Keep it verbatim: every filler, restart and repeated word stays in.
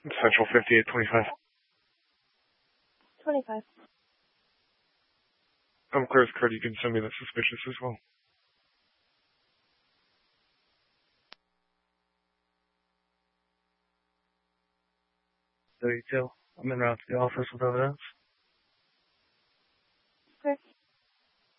Central fifty-eight twenty-five. twenty-five. I'm clear as code. You can send me that suspicious as well. thirty-two. I'm en route to the office with evidence.